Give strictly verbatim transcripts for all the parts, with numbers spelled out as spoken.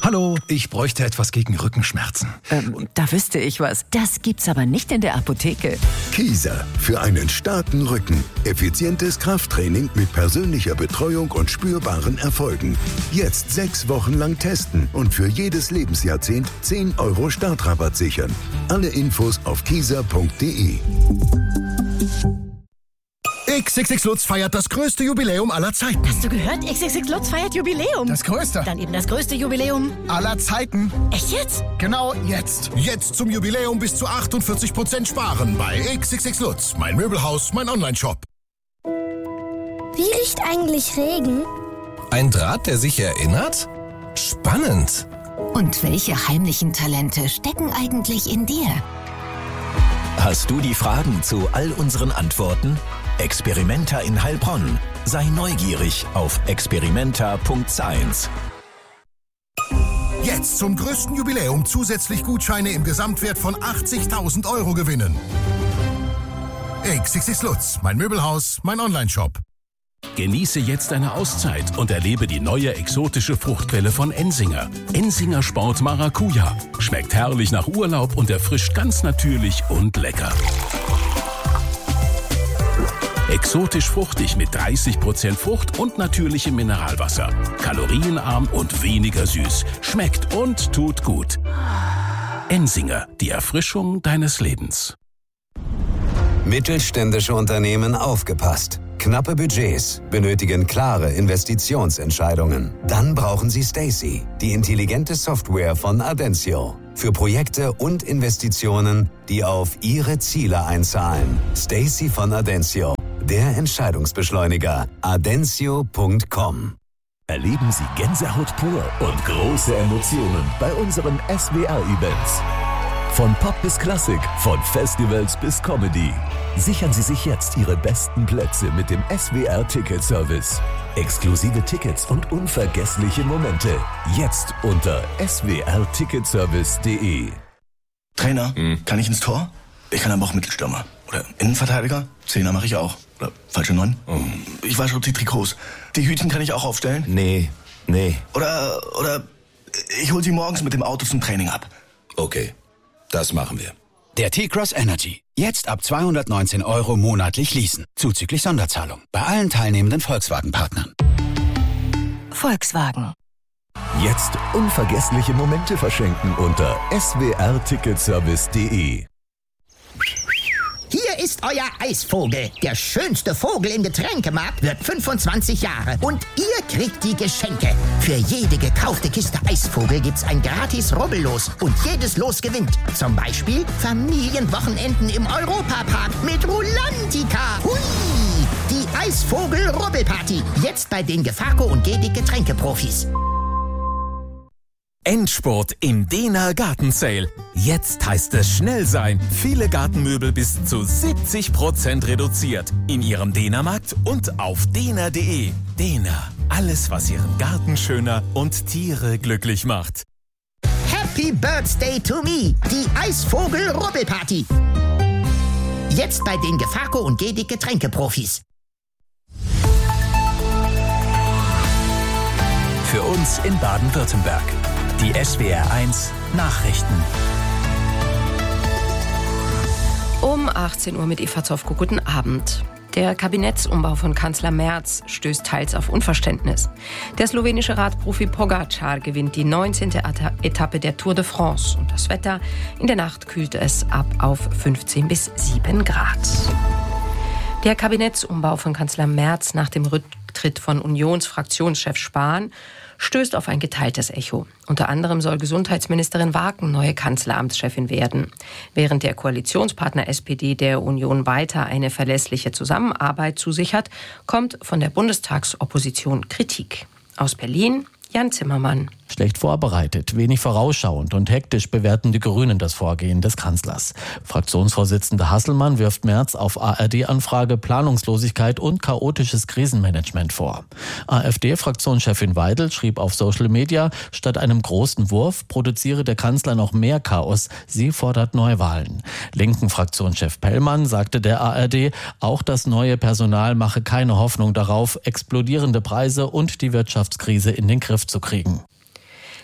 Hallo, ich bräuchte etwas gegen Rückenschmerzen. Ähm, da wüsste ich was. Das gibt's aber nicht in der Apotheke. Kieser, für einen starken Rücken. Effizientes Krafttraining mit persönlicher Betreuung und spürbaren Erfolgen. Jetzt sechs Wochen lang testen und für jedes Lebensjahrzehnt zehn Euro Startrabatt sichern. Alle Infos auf kieser punkt de. X X X Lutz feiert das größte Jubiläum aller Zeiten. Hast du gehört? X X X Lutz feiert Jubiläum. Das größte. Dann eben das größte Jubiläum aller Zeiten. Echt jetzt? Genau jetzt. Jetzt zum Jubiläum bis zu achtundvierzig Prozent sparen bei X X X Lutz. Mein Möbelhaus, mein Onlineshop. Wie riecht eigentlich Regen? Ein Draht, der sich erinnert? Spannend. Und welche heimlichen Talente stecken eigentlich in dir? Hast du die Fragen zu all unseren Antworten? Experimenta in Heilbronn. Sei neugierig auf experimenta punkt science. Jetzt zum größten Jubiläum zusätzlich Gutscheine im Gesamtwert von achtzigtausend Euro gewinnen. X X X Lutz, mein Möbelhaus, mein Onlineshop. Genieße jetzt eine Auszeit und erlebe die neue exotische Fruchtquelle von Ensinger. Ensinger Sport Maracuja. Schmeckt herrlich nach Urlaub und erfrischt ganz natürlich und lecker. Exotisch fruchtig mit dreißig Prozent Frucht und natürlichem Mineralwasser. Kalorienarm und weniger süß. Schmeckt und tut gut. Ensinger, die Erfrischung deines Lebens. Mittelständische Unternehmen aufgepasst. Knappe Budgets benötigen klare Investitionsentscheidungen. Dann brauchen Sie Stacy, die intelligente Software von Adensio. Für Projekte und Investitionen, die auf Ihre Ziele einzahlen. Stacy von Adensio, der Entscheidungsbeschleuniger. adensio punkt com. Erleben Sie Gänsehaut pur und große Emotionen bei unseren S W R-Events. Von Pop bis Klassik, von Festivals bis Comedy. Sichern Sie sich jetzt Ihre besten Plätze mit dem S W R-Ticket-Service. Exklusive Tickets und unvergessliche Momente. Jetzt unter s w r ticketservice punkt de. Trainer, hm. kann ich ins Tor? Ich kann aber auch Mittelstürmer. Oder Innenverteidiger? Zehner mache ich auch. Oder falsche Neun? Oh. Ich wasche die Trikots. Die Hütchen kann ich auch aufstellen? Nee, nee. Oder, oder ich hole sie morgens mit dem Auto zum Training ab. Okay, das machen wir. Der T-Cross Energy. Jetzt ab zweihundertneunzehn Euro monatlich leasen. Zuzüglich Sonderzahlung. Bei allen teilnehmenden Volkswagen-Partnern. Volkswagen. Jetzt unvergessliche Momente verschenken unter s w r ticketservice punkt de. Hier ist euer Eisvogel. Der schönste Vogel im Getränkemarkt wird fünfundzwanzig Jahre. Und ihr kriegt die Geschenke. Für jede gekaufte Kiste Eisvogel gibt's ein gratis Rubbellos. Und jedes Los gewinnt. Zum Beispiel Familienwochenenden im Europapark mit Rulantica. Hui! Die Eisvogel-Rubbelparty. Jetzt bei den Gefaco und Gedic Getränkeprofis. Endspurt im Dena Garten Sale. Jetzt heißt es schnell sein. Viele Gartenmöbel bis zu siebzig Prozent reduziert. In Ihrem Dena-Markt und auf dena punkt de. Dena. Alles, was Ihren Garten schöner und Tiere glücklich macht. Happy Birthday to me. Die Eisvogel-Rubbelparty. Jetzt bei den Gefaco und Gedic Getränkeprofis. Für uns in Baden-Württemberg. Die S W R eins Nachrichten. Um achtzehn Uhr mit Eva Zofko. Guten Abend. Der Kabinettsumbau von Kanzler Merz stößt teils auf Unverständnis. Der slowenische Radprofi Pogacar gewinnt die neunzehnte Etappe der Tour de France. Und das Wetter: in der Nacht kühlt es ab auf fünfzehn bis sieben Grad. Der Kabinettsumbau von Kanzler Merz nach dem Rücktritt von Unionsfraktionschef Spahn stößt auf ein geteiltes Echo. Unter anderem soll Gesundheitsministerin Waken neue Kanzleramtschefin werden. Während der Koalitionspartner S P D der Union weiter eine verlässliche Zusammenarbeit zusichert, kommt von der Bundestagsopposition Kritik. Aus Berlin, Jan Zimmermann. Schlecht vorbereitet, wenig vorausschauend und hektisch bewerten die Grünen das Vorgehen des Kanzlers. Fraktionsvorsitzender Hasselmann wirft Merz auf A R D-Anfrage Planungslosigkeit und chaotisches Krisenmanagement vor. AfD-Fraktionschefin Weidel schrieb auf Social Media, statt einem großen Wurf produziere der Kanzler noch mehr Chaos. Sie fordert Neuwahlen. Linken Fraktionschef Pellmann sagte der A R D, auch das neue Personal mache keine Hoffnung darauf, explodierende Preise und die Wirtschaftskrise in den Griff zu kriegen.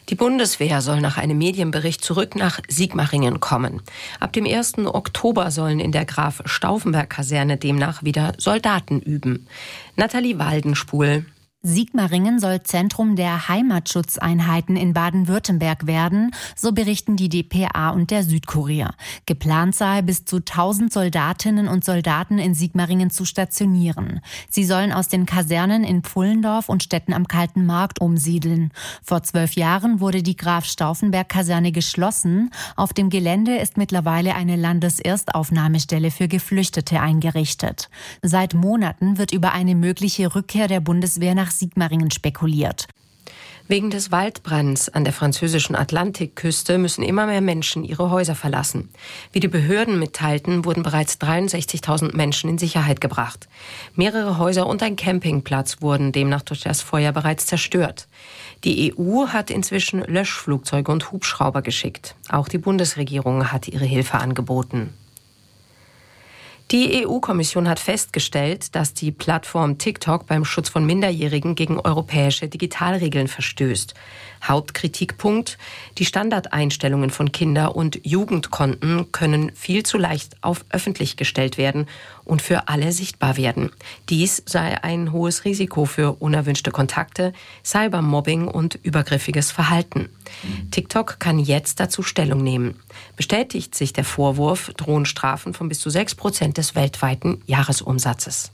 Die Bundeswehr soll nach einem Medienbericht zurück nach Sigmaringen kommen. Ab dem ersten Oktober sollen in der Graf-Stauffenberg-Kaserne demnach wieder Soldaten üben. Nathalie Waldenspul. Sigmaringen soll Zentrum der Heimatschutzeinheiten in Baden-Württemberg werden, so berichten die D P A und der Südkurier. Geplant sei, bis zu tausend Soldatinnen und Soldaten in Sigmaringen zu stationieren. Sie sollen aus den Kasernen in Pfullendorf und Stetten am Kalten Markt umsiedeln. Vor zwölf Jahren wurde die Graf-Stauffenberg-Kaserne geschlossen. Auf dem Gelände ist mittlerweile eine Landeserstaufnahmestelle für Geflüchtete eingerichtet. Seit Monaten wird über eine mögliche Rückkehr der Bundeswehr nach Sigmaringen spekuliert. Wegen des Waldbrands an der französischen Atlantikküste müssen immer mehr Menschen ihre Häuser verlassen. Wie die Behörden mitteilten, wurden bereits dreiundsechzigtausend Menschen in Sicherheit gebracht. Mehrere Häuser und ein Campingplatz wurden demnach durch das Feuer bereits zerstört. Die E U hat inzwischen Löschflugzeuge und Hubschrauber geschickt. Auch die Bundesregierung hat ihre Hilfe angeboten. Die E U-Kommission hat festgestellt, dass die Plattform TikTok beim Schutz von Minderjährigen gegen europäische Digitalregeln verstößt. Hauptkritikpunkt: Die Standardeinstellungen von Kinder- und Jugendkonten können viel zu leicht auf öffentlich gestellt werden und für alle sichtbar werden. Dies sei ein hohes Risiko für unerwünschte Kontakte, Cybermobbing und übergriffiges Verhalten. TikTok kann jetzt dazu Stellung nehmen. Bestätigt sich der Vorwurf, drohen Strafen von bis zu sechs Prozent des weltweiten Jahresumsatzes.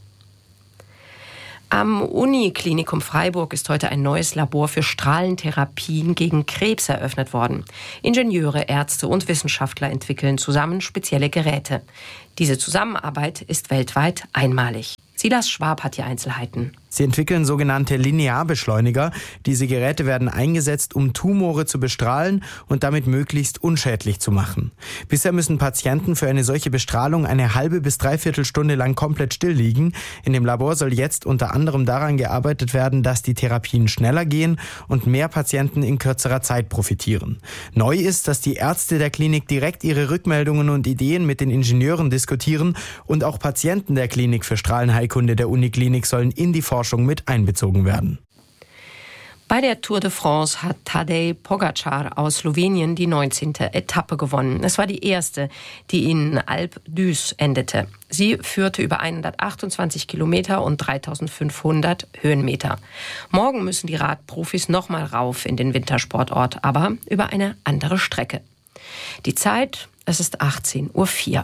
Am Uniklinikum Freiburg ist heute ein neues Labor für Strahlentherapien gegen Krebs eröffnet worden. Ingenieure, Ärzte und Wissenschaftler entwickeln zusammen spezielle Geräte. Diese Zusammenarbeit ist weltweit einmalig. Silas Schwab hat die Einzelheiten. Sie entwickeln sogenannte Linearbeschleuniger. Diese Geräte werden eingesetzt, um Tumore zu bestrahlen und damit möglichst unschädlich zu machen. Bisher müssen Patienten für eine solche Bestrahlung eine halbe bis dreiviertel Stunde lang komplett still liegen. In dem Labor soll jetzt unter anderem daran gearbeitet werden, dass die Therapien schneller gehen und mehr Patienten in kürzerer Zeit profitieren. Neu ist, dass die Ärzte der Klinik direkt ihre Rückmeldungen und Ideen mit den Ingenieuren diskutieren und auch Patienten der Klinik für Strahlenheilkunde der Uniklinik sollen in die Forschung mit einbezogen werden. Bei der Tour de France hat Tadej Pogačar aus Slowenien die neunzehnte Etappe gewonnen. Es war die erste, die in Alpe d'Huez endete. Sie führte über hundertachtundzwanzig Kilometer und dreitausendfünfhundert Höhenmeter. Morgen müssen die Radprofis nochmal rauf in den Wintersportort, aber über eine andere Strecke. Die Zeit, es ist achtzehn Uhr vier.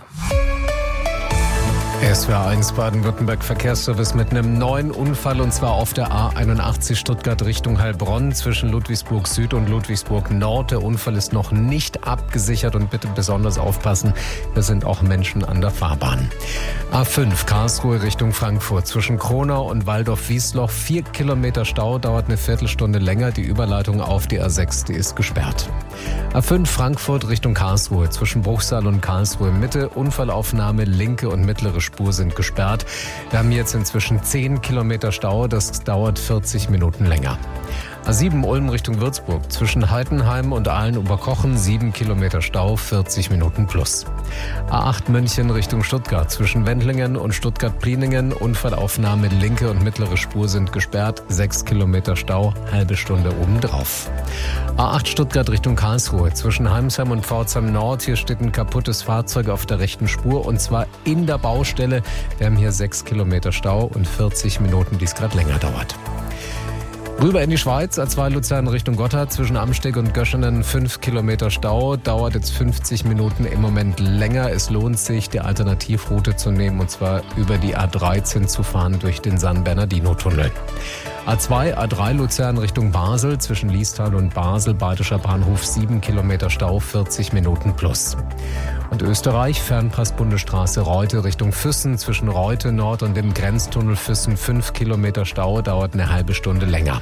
S W R eins Baden-Württemberg Verkehrsservice mit einem neuen Unfall, und zwar auf der A einundachtzig Stuttgart Richtung Heilbronn zwischen Ludwigsburg Süd und Ludwigsburg Nord. Der Unfall ist noch nicht abgesichert und bitte besonders aufpassen, da sind auch Menschen an der Fahrbahn. A fünf Karlsruhe Richtung Frankfurt zwischen Kronau und Waldorf-Wiesloch. Vier Kilometer Stau, dauert eine Viertelstunde länger. Die Überleitung auf die A sechs, die ist gesperrt. A fünf Frankfurt Richtung Karlsruhe zwischen Bruchsal und Karlsruhe Mitte. Unfallaufnahme, linke und mittlere Spur sind gesperrt. Wir haben jetzt inzwischen zehn Kilometer Stau, das dauert vierzig Minuten länger. A sieben Ulm Richtung Würzburg zwischen Heidenheim und Aalen-Oberkochen, sieben Kilometer Stau, vierzig Minuten plus. A acht München Richtung Stuttgart zwischen Wendlingen und Stuttgart-Pliningen, Unfallaufnahme, linke und mittlere Spur sind gesperrt, sechs Kilometer Stau, halbe Stunde obendrauf. A acht Stuttgart Richtung Karlsruhe zwischen Heimsheim und Pforzheim Nord, hier steht ein kaputtes Fahrzeug auf der rechten Spur und zwar in der Baustelle. Wir haben hier sechs Kilometer Stau und vierzig Minuten, die es gerade länger dauert. Rüber in die Schweiz, A zwei Luzern Richtung Gotthard zwischen Amsteg und Göschenen, fünf Kilometer Stau, dauert jetzt fünfzig Minuten im Moment länger. Es lohnt sich, die Alternativroute zu nehmen, und zwar über die A dreizehn zu fahren durch den San Bernardino-Tunnel. A zwei, A drei Luzern Richtung Basel zwischen Liestal und Basel, Badischer Bahnhof, sieben Kilometer Stau, vierzig Minuten plus. Und Österreich, Fernpass-Bundesstraße Reute Richtung Füssen zwischen Reute Nord und dem Grenztunnel Füssen, fünf Kilometer Stau, dauert eine halbe Stunde länger.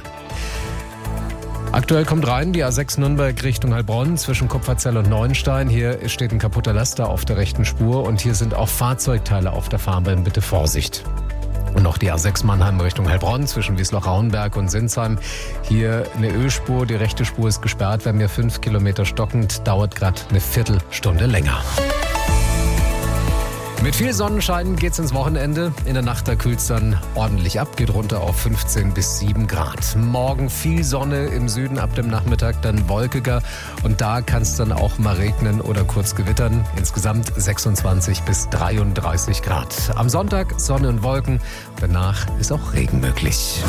Aktuell kommt rein die A sechs Nürnberg Richtung Heilbronn zwischen Kupferzell und Neuenstein. Hier steht ein kaputter Laster auf der rechten Spur und hier sind auch Fahrzeugteile auf der Fahrbahn. Bitte Vorsicht. Und noch die A sechs Mannheim Richtung Heilbronn zwischen Wiesloch-Rauenberg und Sinsheim. Hier eine Ölspur, die rechte Spur ist gesperrt. Wir haben hier fünf Kilometer stockend, dauert gerade eine Viertelstunde länger. Mit viel Sonnenschein geht's ins Wochenende. In der Nacht da kühlt's dann ordentlich ab, geht runter auf fünfzehn bis sieben Grad. Morgen viel Sonne im Süden, ab dem Nachmittag dann wolkiger und da kann es dann auch mal regnen oder kurz gewittern. Insgesamt sechsundzwanzig bis dreiunddreißig Grad. Am Sonntag Sonne und Wolken, danach ist auch Regen möglich.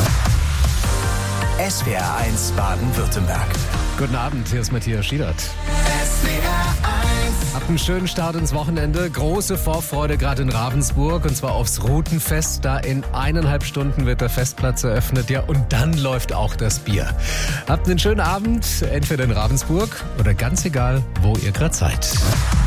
S W R eins Baden-Württemberg. Guten Abend, hier ist Matthias Schiedert. S W R eins. Habt einen schönen Start ins Wochenende. Große Vorfreude gerade in Ravensburg und zwar aufs Rutenfest. Da in eineinhalb Stunden wird der Festplatz eröffnet. Ja, und dann läuft auch das Bier. Habt einen schönen Abend, entweder in Ravensburg oder ganz egal, wo ihr gerade seid.